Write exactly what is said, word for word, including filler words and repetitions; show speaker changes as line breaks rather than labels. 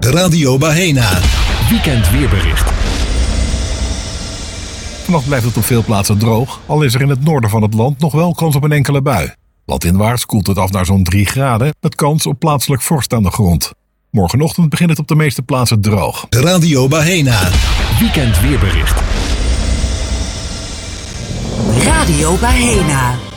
Radio Bahena.
Weekend weerbericht.
Vannacht blijft het op veel plaatsen droog, al is er in het noorden van het land nog wel kans op een enkele bui. Landinwaarts koelt het af naar zo'n drie graden, met kans op plaatselijk vorst aan de grond. Morgenochtend begint het op de meeste plaatsen droog.
Radio Bahena.
Weekend weerbericht.
Radio Bahena.